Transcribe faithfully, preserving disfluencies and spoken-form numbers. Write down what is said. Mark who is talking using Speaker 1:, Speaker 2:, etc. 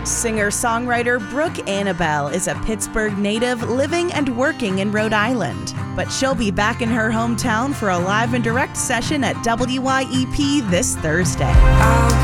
Speaker 1: Singer-songwriter Brooke Annabelle is a Pittsburgh native living and working in Rhode Island, but she'll be back in her hometown for a live and direct session at W Y E P this Thursday.
Speaker 2: I'll